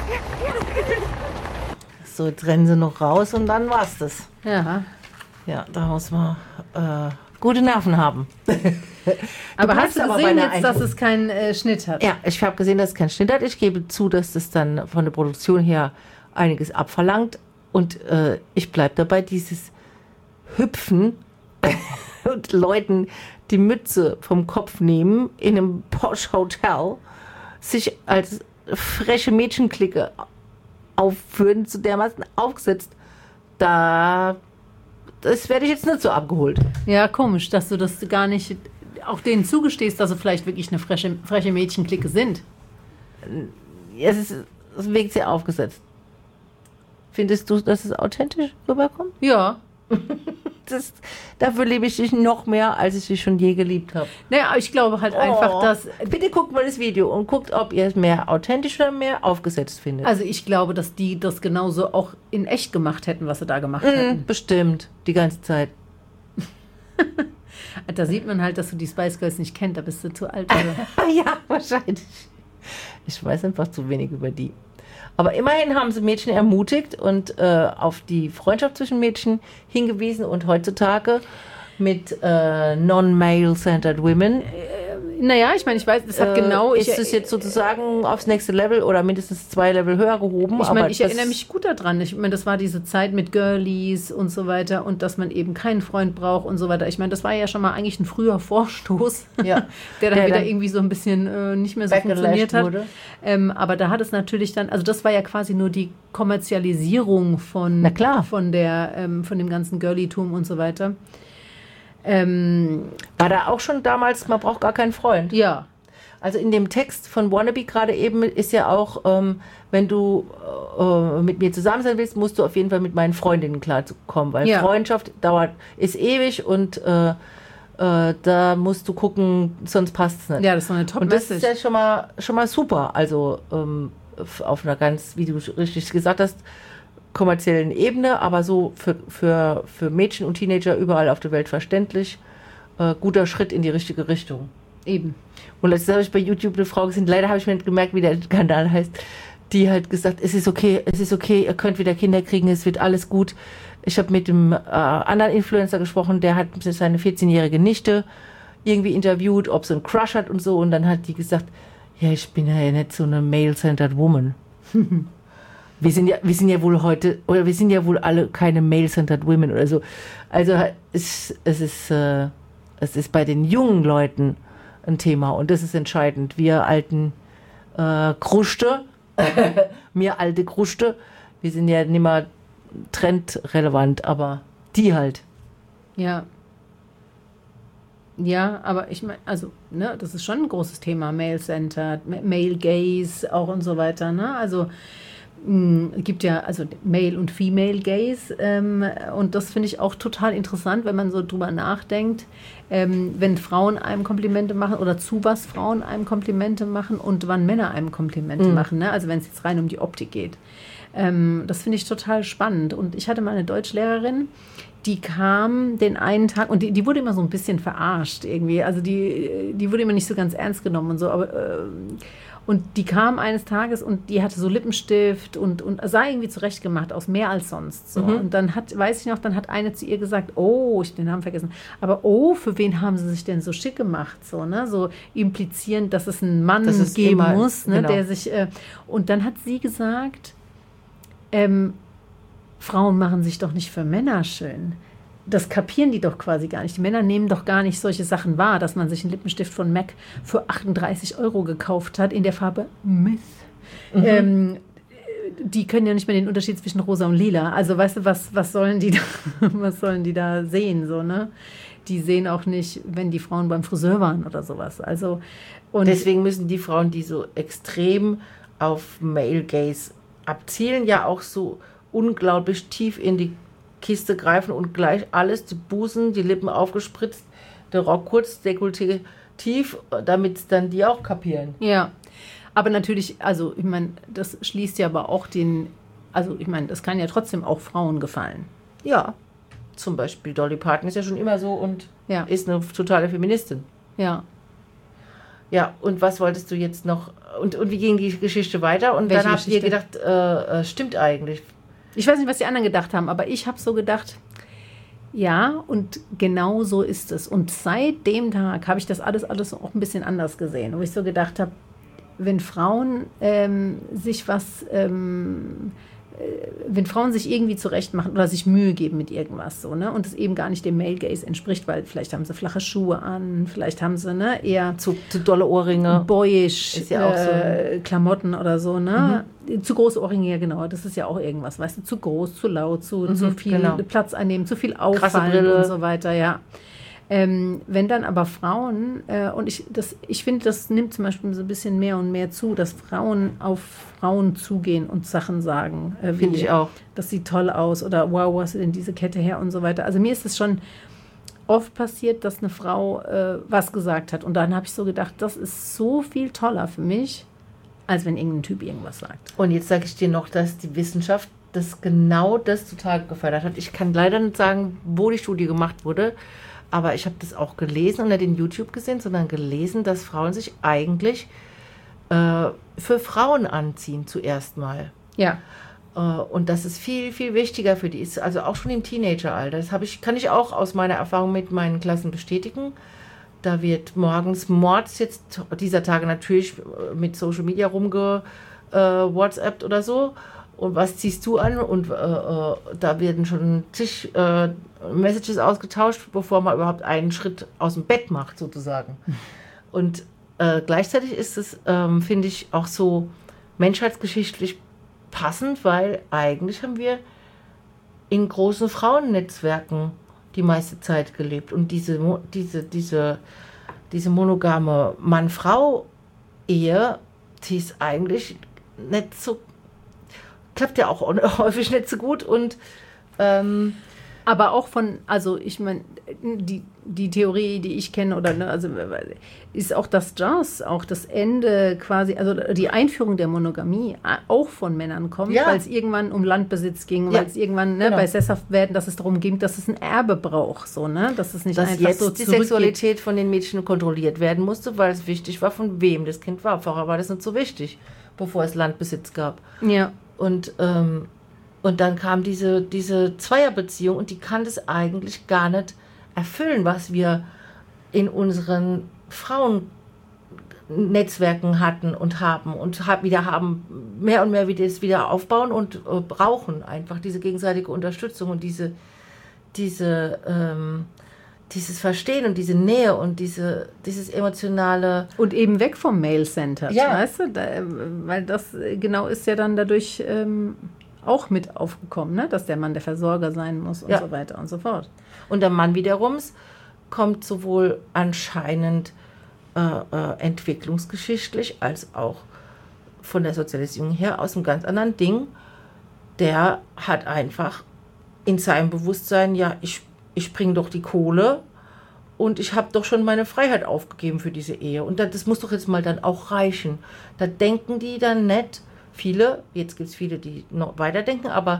So, jetzt rennen sie noch raus und dann war's das. Ja. Ja, da muss man gute Nerven haben. Aber hast du gesehen jetzt, dass es keinen Schnitt hat? Ja, ich habe gesehen, dass es keinen Schnitt hat. Ich gebe zu, dass das dann von der Produktion her einiges abverlangt. Und ich bleibe dabei, dieses Hüpfen und Leuten die Mütze vom Kopf nehmen in einem Posh-Hotel, sich als freche Mädchenklicke aufführen, zu dermaßen aufgesetzt. Das werde ich jetzt nicht so abgeholt. Ja, komisch, dass du das gar nicht auch denen zugestehst, dass sie vielleicht wirklich eine freche Mädchenklicke sind. Es wirkt sehr aufgesetzt. Findest du, dass es authentisch rüberkommt? Ja. Dafür liebe ich dich noch mehr, als ich dich schon je geliebt habe. Naja, ich glaube halt einfach, dass... Bitte guckt mal das Video und guckt, ob ihr es mehr authentisch oder mehr aufgesetzt findet. Also ich glaube, dass die das genauso auch in echt gemacht hätten, was sie da gemacht hätten. Bestimmt, die ganze Zeit. Da sieht man halt, dass du die Spice Girls nicht kennst, da bist du zu alt. Oder? Ja, wahrscheinlich. Ich weiß einfach zu wenig über die. Aber immerhin haben sie Mädchen ermutigt und auf die Freundschaft zwischen Mädchen hingewiesen und heutzutage mit Non-Male-Centered Women. Naja, ich meine, ich weiß, das hat genau... Ist es jetzt sozusagen aufs nächste Level oder mindestens 2 Level höher gehoben? Ich meine, ich erinnere mich gut daran. Ich meine, das war diese Zeit mit Girlies und so weiter und dass man eben keinen Freund braucht und so weiter. Ich meine, das war ja schon mal eigentlich ein früher Vorstoß, der dann wieder irgendwie so ein bisschen nicht mehr so funktioniert hat. Aber da hat es natürlich dann, also das war ja quasi nur die Kommerzialisierung von dem ganzen Girly-Tum und so weiter. War da auch schon damals, man braucht gar keinen Freund? Ja. Also in dem Text von Wannabe gerade eben ist ja auch, wenn du mit mir zusammen sein willst, musst du auf jeden Fall mit meinen Freundinnen klarkommen, weil Freundschaft ist ewig und da musst du gucken, sonst passt es nicht. Ja, das ist so eine Top-Message. Und das ist ja schon mal super, also auf einer ganz, wie du richtig gesagt hast, kommerziellen Ebene, aber so für Mädchen und Teenager überall auf der Welt verständlich. Guter Schritt in die richtige Richtung. Eben. Und letztens habe ich bei YouTube eine Frau gesehen, leider habe ich mir nicht gemerkt, wie der Kanal heißt, die hat gesagt, es ist okay, ihr könnt wieder Kinder kriegen, es wird alles gut. Ich habe mit dem anderen Influencer gesprochen, der hat seine 14-jährige Nichte irgendwie interviewt, ob sie einen Crush hat und so, und dann hat die gesagt, ja, ich bin ja nicht so eine male-centered woman. Wir sind ja wohl heute, oder wir sind ja wohl alle keine male-centered women oder so. Also es ist bei den jungen Leuten ein Thema und das ist entscheidend. Wir alten Kruste, wir alte Kruste, wir sind ja nicht mehr trendrelevant, aber die halt. Ja. Ja, aber ich meine, also, ne, das ist schon ein großes Thema, male-centered, male gaze auch und so weiter, ne, also gibt ja also Male und Female Gaze und das finde ich auch total interessant, wenn man so drüber nachdenkt, wenn Frauen einem Komplimente machen oder zu was Frauen einem Komplimente machen und wann Männer einem Komplimente machen, ne? Also wenn es jetzt rein um die Optik geht. Das finde ich total spannend und ich hatte mal eine Deutschlehrerin, die kam den einen Tag und die wurde immer so ein bisschen verarscht irgendwie, also die wurde immer nicht so ganz ernst genommen und so, aber und die kam eines Tages und die hatte so Lippenstift und sah irgendwie zurechtgemacht aus, mehr als sonst. So. Und dann hat eine zu ihr gesagt, oh, ich den Namen vergessen, aber für wen haben sie sich denn so schick gemacht? So, ne? So implizierend, dass es einen Mann geben muss, ne? Genau. Der sich, und dann hat sie gesagt, Frauen machen sich doch nicht für Männer schön. Das kapieren die doch quasi gar nicht. Die Männer nehmen doch gar nicht solche Sachen wahr, dass man sich einen Lippenstift von MAC für 38 € gekauft hat in der Farbe Myth. Die können ja nicht mehr den Unterschied zwischen rosa und lila. Also weißt du, was sollen die da sehen? So, ne? Die sehen auch nicht, wenn die Frauen beim Friseur waren oder sowas. Also, und deswegen müssen die Frauen, die so extrem auf Male Gaze abzielen, ja auch so unglaublich tief in die Kiste greifen und gleich alles, die Busen, die Lippen aufgespritzt, der Rock kurz, Dekolleté tief, damit dann die auch kapieren. Ja, aber natürlich, also ich meine, das schließt ja aber auch das kann ja trotzdem auch Frauen gefallen. Ja, zum Beispiel Dolly Parton ist ja schon immer so und ist eine totale Feministin. Ja. Ja, und was wolltest du jetzt noch? Und wie ging die Geschichte weiter? Und Welche dann habt ihr Geschichte? gedacht, stimmt eigentlich. Ich weiß nicht, was die anderen gedacht haben, aber ich habe so gedacht, ja, und genau so ist es. Und seit dem Tag habe ich das alles auch ein bisschen anders gesehen, wo ich so gedacht habe, wenn Frauen wenn Frauen sich irgendwie zurecht machen oder sich Mühe geben mit irgendwas so, ne, und es eben gar nicht dem Male Gaze entspricht, weil vielleicht haben sie flache Schuhe an, vielleicht haben sie, ne, eher Zu dolle Ohrringe. boyish Ist ja auch so. Klamotten oder so, ne? Zu große Ohrringe, ja genau, das ist ja auch irgendwas, weißt du, zu groß, zu laut, zu viel genau. Platz einnehmen, zu viel Krasse auffallen Brille. und so weiter, ja. Wenn dann aber Frauen, und ich finde, das nimmt zum Beispiel so ein bisschen mehr und mehr zu, dass Frauen auf Frauen zugehen und Sachen sagen. Finde ich auch. Das sieht toll aus oder wow, wo hast du denn diese Kette her und so weiter. Also mir ist es schon oft passiert, dass eine Frau was gesagt hat und dann habe ich so gedacht, das ist so viel toller für mich, als wenn irgendein Typ irgendwas sagt. Und jetzt sage ich dir noch, dass die Wissenschaft genau das zutage gefördert hat. Ich kann leider nicht sagen, wo die Studie gemacht wurde, aber ich habe das auch gelesen und nicht in YouTube gesehen, sondern gelesen, dass Frauen sich eigentlich für Frauen anziehen zuerst mal. Ja. Und das ist viel, viel wichtiger für die ist. Also auch schon im Teenageralter. Das kann ich auch aus meiner Erfahrung mit meinen Klassen bestätigen. Da wird morgens Mords jetzt dieser Tage natürlich mit Social Media WhatsAppt oder so. Und was ziehst du an? Und da werden schon zig Messages ausgetauscht, bevor man überhaupt einen Schritt aus dem Bett macht, sozusagen. Und gleichzeitig ist es, finde ich, auch so menschheitsgeschichtlich passend, weil eigentlich haben wir in großen Frauennetzwerken die meiste Zeit gelebt. Und diese monogame Mann-Frau-Ehe, die ist eigentlich nicht so, klappt ja auch häufig nicht so gut. Und aber auch also ich meine, die Theorie, die ich kenne, oder ne, also ist auch auch das Ende quasi, also die Einführung der Monogamie auch von Männern kommt, weil es irgendwann um Landbesitz ging, weil es irgendwann bei Sesshaftwerden, dass es darum ging, dass es ein Erbe braucht, so, ne? Dass es nicht dass einfach jetzt so die Sexualität von den Mädchen kontrolliert werden musste, weil es wichtig war, von wem das Kind war. Vorher war das nicht so wichtig, bevor es Landbesitz gab. Ja. Und dann kam diese Zweierbeziehung und die kann das eigentlich gar nicht erfüllen, was wir in unseren Frauennetzwerken hatten und haben und wieder haben, mehr und mehr wieder aufbauen und brauchen einfach diese gegenseitige Unterstützung und dieses Verstehen und diese Nähe und dieses emotionale... Und eben weg vom Male-Centered, weißt du? Weil das genau ist ja dann dadurch auch mit aufgekommen, ne? Dass der Mann der Versorger sein muss und so weiter und so fort. Und der Mann wiederum kommt sowohl anscheinend entwicklungsgeschichtlich als auch von der Sozialisierung her aus einem ganz anderen Ding. Der hat einfach in seinem Bewusstsein, ja, ich bringe doch die Kohle und ich habe doch schon meine Freiheit aufgegeben für diese Ehe. Und das muss doch jetzt mal dann auch reichen. Da denken die dann nicht, viele, jetzt gibt es viele, die noch weiterdenken, aber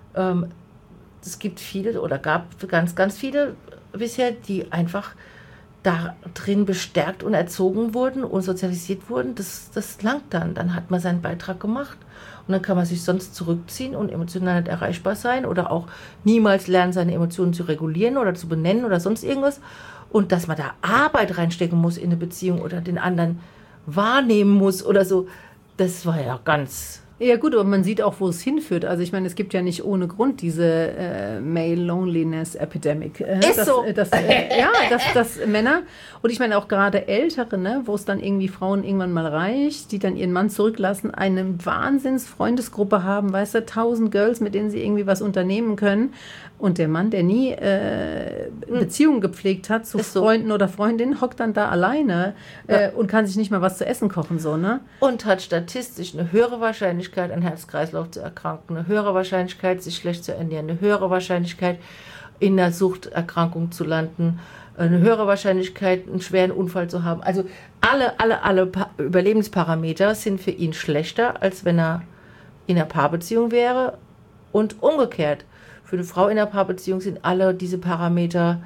es gibt viele oder gab ganz, ganz viele bisher, die einfach da drin bestärkt und erzogen wurden und sozialisiert wurden. Das langt dann. Dann hat man seinen Beitrag gemacht. Und dann kann man sich sonst zurückziehen und emotional nicht erreichbar sein oder auch niemals lernen, seine Emotionen zu regulieren oder zu benennen oder sonst irgendwas. Und dass man da Arbeit reinstecken muss in eine Beziehung oder den anderen wahrnehmen muss oder so, das war ja ganz... Ja gut, aber man sieht auch, wo es hinführt. Also ich meine, es gibt ja nicht ohne Grund diese Male Loneliness Epidemic. Dass Männer, und ich meine auch gerade Ältere, ne, wo es dann irgendwie Frauen irgendwann mal reicht, die dann ihren Mann zurücklassen, eine Wahnsinns-Freundesgruppe haben, weißt du, 1000 Girls, mit denen sie irgendwie was unternehmen können. Und der Mann, der nie Beziehungen gepflegt hat zu Freunden oder Freundinnen, hockt dann da alleine und kann sich nicht mal was zu essen kochen, so, ne? Und hat statistisch eine höhere Wahrscheinlichkeit, an Herz-Kreislauf zu erkranken, eine höhere Wahrscheinlichkeit, sich schlecht zu ernähren, eine höhere Wahrscheinlichkeit, in der Suchterkrankung zu landen, eine höhere Wahrscheinlichkeit, einen schweren Unfall zu haben. Also alle Überlebensparameter sind für ihn schlechter, als wenn er in einer Paarbeziehung wäre und umgekehrt. Für eine Frau in einer Paarbeziehung sind alle diese Parameter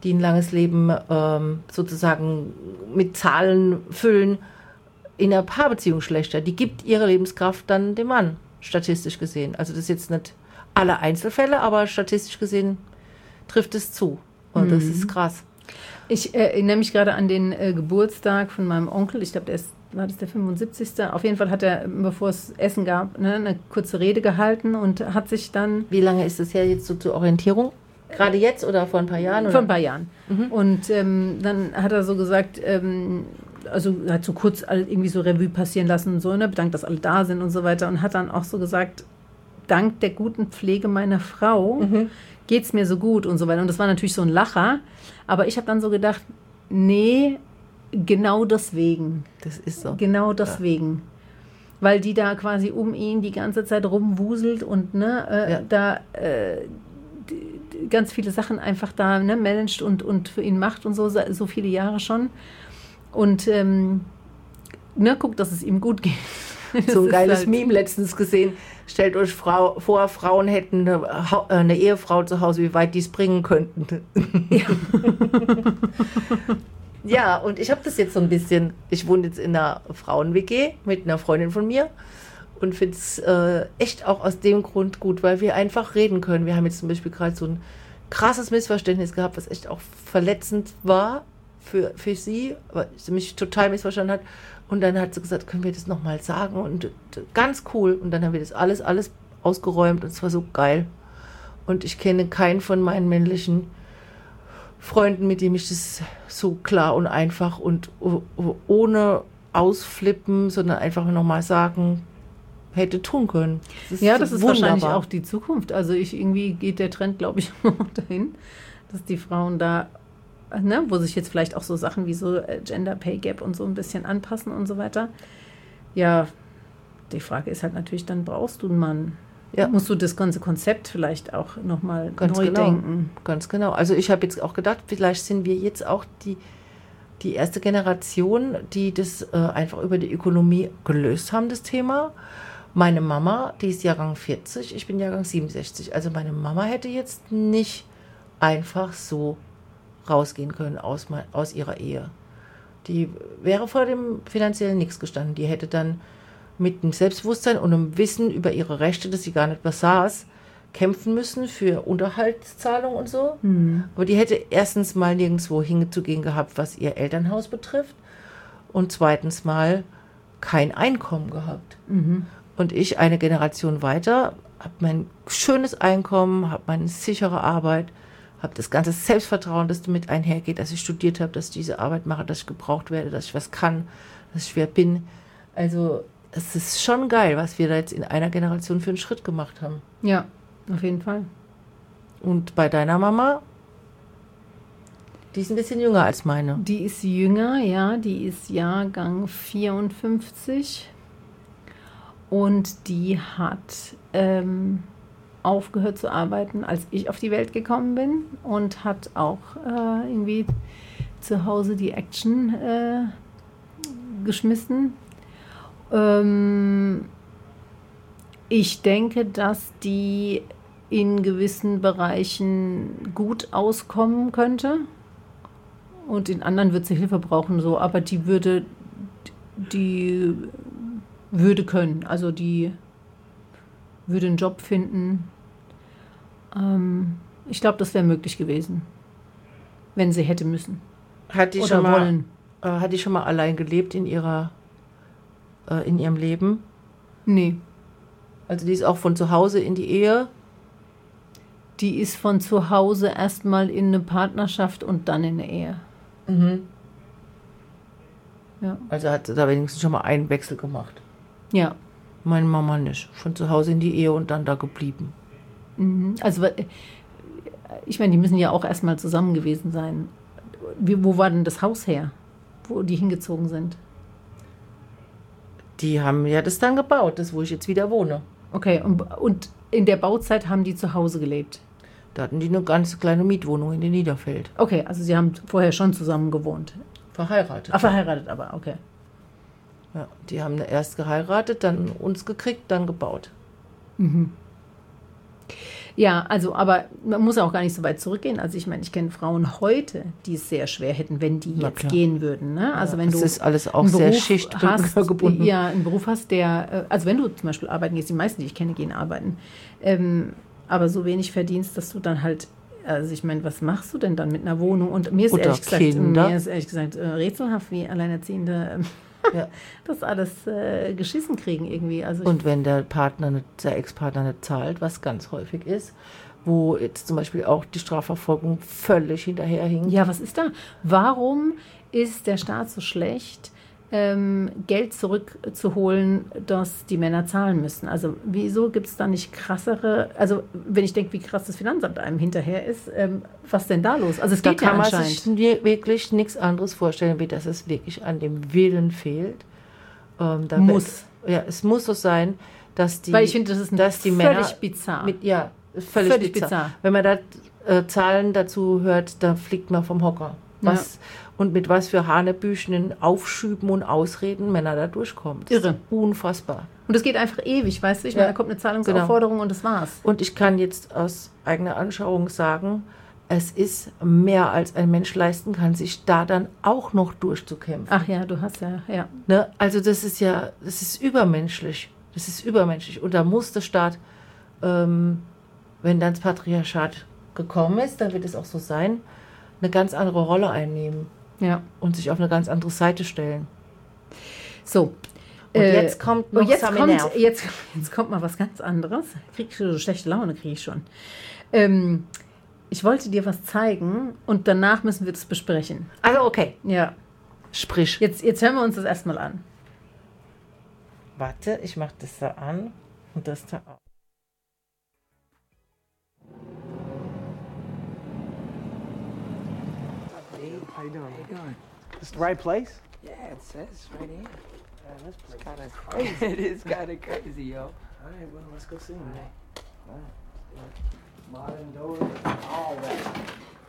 die ein langes Leben sozusagen mit Zahlen füllen, in einer Paarbeziehung schlechter. Die gibt ihre Lebenskraft dann dem Mann, statistisch gesehen. Also das ist jetzt nicht alle Einzelfälle, aber statistisch gesehen trifft es zu. Und das ist krass. Ich erinnere mich gerade an den Geburtstag von meinem Onkel. Ich glaube, war das der 75. Auf jeden Fall hat er, bevor es Essen gab, eine kurze Rede gehalten und hat sich dann... Wie lange ist das her jetzt so zur Orientierung? Gerade jetzt oder vor ein paar Jahren? Oder? Vor ein paar Jahren. Und dann hat er so gesagt, also hat so kurz irgendwie so Revue passieren lassen und so, ne, bedankt, dass alle da sind und so weiter. Und hat dann auch so gesagt, dank der guten Pflege meiner Frau geht es mir so gut und so weiter. Und das war natürlich so ein Lacher. Aber ich habe dann so gedacht, nee, genau deswegen. Das ist so. Genau deswegen. Ja. Weil die da quasi um ihn die ganze Zeit rumwuselt und ganz viele Sachen einfach da managt und für ihn macht und so viele Jahre schon. Und guckt, dass es ihm gut geht. So ein geiles halt Meme letztens gesehen. Stellt euch vor, Frauen hätten eine Ehefrau zu Hause, wie weit die es bringen könnten. Ja, ja, und ich habe das jetzt so ein bisschen, ich wohne jetzt in einer Frauen-WG mit einer Freundin von mir und finde es echt auch aus dem Grund gut, weil wir einfach reden können. Wir haben jetzt zum Beispiel gerade so ein krasses Missverständnis gehabt, was echt auch verletzend war für sie, weil sie mich total missverstanden hat. Und dann hat sie gesagt, können wir das nochmal sagen? Und ganz cool. Und dann haben wir das alles ausgeräumt und es war so geil. Und ich kenne keinen von meinen männlichen Freunden, mit dem ich das so klar und einfach und ohne ausflippen, sondern einfach nochmal sagen, hätte tun können. Das ist wahrscheinlich auch die Zukunft. Also irgendwie geht der Trend, glaube ich, dahin, dass die Frauen da, wo sich jetzt vielleicht auch so Sachen wie so Gender Pay Gap und so ein bisschen anpassen und so weiter. Ja, die Frage ist halt natürlich, dann brauchst du einen Mann. Ja. Musst du das ganze Konzept vielleicht auch nochmal neu denken. Ganz genau. Also ich habe jetzt auch gedacht, vielleicht sind wir jetzt auch die erste Generation, die das einfach über die Ökonomie gelöst haben, das Thema. Meine Mama, die ist Jahrgang 40, ich bin Jahrgang 67. Also meine Mama hätte jetzt nicht einfach so rausgehen können aus ihrer Ehe. Die wäre vor dem finanziellen Nichts gestanden. Die hätte dann mit dem Selbstbewusstsein und einem Wissen über ihre Rechte, das sie gar nicht besaß, kämpfen müssen für Unterhaltszahlung und so. Aber die hätte erstens mal nirgendwo hinzugehen gehabt, was ihr Elternhaus betrifft, und zweitens mal kein Einkommen gehabt. Und ich, eine Generation weiter, habe mein schönes Einkommen, habe meine sichere Arbeit, habe das ganze Selbstvertrauen, das damit einhergeht, dass ich studiert habe, dass ich diese Arbeit mache, dass ich gebraucht werde, dass ich was kann, dass ich wer bin. Also es ist schon geil, was wir da jetzt in einer Generation für einen Schritt gemacht haben. Ja, auf jeden Fall. Und bei deiner Mama, die ist ein bisschen jünger als meine. Die ist jünger, ja, die ist Jahrgang 54 und die hat aufgehört zu arbeiten, als ich auf die Welt gekommen bin und hat auch irgendwie zu Hause die Action geschmissen. Ich denke, dass die in gewissen Bereichen gut auskommen könnte und in anderen wird sie Hilfe brauchen, so, aber die würde können, also die würde einen Job finden. Ich glaube, das wäre möglich gewesen, wenn sie hätte müssen. Hat die schon mal allein gelebt in ihrem Leben? Nee. Also die ist auch von zu Hause in die Ehe? Die ist von zu Hause erstmal in eine Partnerschaft und dann in eine Ehe. Ja. Also hat sie da wenigstens schon mal einen Wechsel gemacht? Ja. Meine Mama nicht. Von zu Hause in die Ehe und dann da geblieben. Also, ich meine, die müssen ja auch erstmal zusammen gewesen sein. Wo war denn das Haus her, wo die hingezogen sind? Die haben ja das dann gebaut, das wo ich jetzt wieder wohne. Okay, und in der Bauzeit haben die zu Hause gelebt? Da hatten die eine ganz kleine Mietwohnung in den Niederfeld. Okay, also sie haben vorher schon zusammen gewohnt? Verheiratet. Verheiratet aber, okay. Ja, die haben erst geheiratet, dann uns gekriegt, dann gebaut. Ja, also, aber man muss auch gar nicht so weit zurückgehen. Also ich meine, ich kenne Frauen heute, die es sehr schwer hätten, wenn die jetzt gehen würden. Ne? Also wenn das du ist alles auch einen sehr Beruf schichtgebunden. Ja, einen Beruf hast, der, also wenn du zum Beispiel arbeiten gehst, die meisten, die ich kenne, gehen arbeiten, aber so wenig verdienst, dass du dann halt, also ich meine, was machst du denn dann mit einer Wohnung? Und mir ist ehrlich gesagt rätselhaft, wie Alleinerziehende das alles geschissen kriegen irgendwie. Also und wenn der Ex-Partner nicht zahlt, was ganz häufig ist, wo jetzt zum Beispiel auch die Strafverfolgung völlig hinterherhinkt. Ja, was ist da? Warum ist der Staat so schlecht, Geld zurückzuholen, das die Männer zahlen müssen? Also wieso gibt es da nicht krassere, also wenn ich denke, wie krass das Finanzamt einem hinterher ist, was denn da los? Also es geht ja anscheinend. Da kann man sich wirklich nichts anderes vorstellen, wie dass es wirklich an dem Willen fehlt. Es muss so sein, dass die, weil ich finde, das ist völlig Männer bizarr. Völlig bizarr. Wenn man da Zahlen dazu hört, da fliegt man vom Hocker. Und mit was für hanebüchenen Aufschüben und Ausreden Männer da durchkommen. Das ist unfassbar. Und es geht einfach ewig, weißt du? Ich meine, da kommt eine Zahlungsaufforderung und das war's. Und ich kann jetzt aus eigener Anschauung sagen, es ist mehr, als ein Mensch leisten kann, sich da dann auch noch durchzukämpfen. Ach ja, du hast ja. Ne? Also das ist übermenschlich. Das ist übermenschlich. Und da muss der Staat, wenn dann das Patriarchat gekommen ist, dann wird es auch so sein, eine ganz andere Rolle einnehmen. Ja. Und sich auf eine ganz andere Seite stellen. So. Und jetzt kommt noch jetzt kommt mal was ganz anderes. So schlechte Laune kriege ich schon. Ich wollte dir was zeigen und danach müssen wir das besprechen. Also okay. Ja. Sprich. Jetzt hören wir uns das erstmal an. Warte, ich mache das da an und das da auch. How you doing? How you doing? This the right place? Yeah, it says right here. This place It's kind of crazy. It is kind of crazy, yo. All right, well, let's go see him. All right. Modern doors.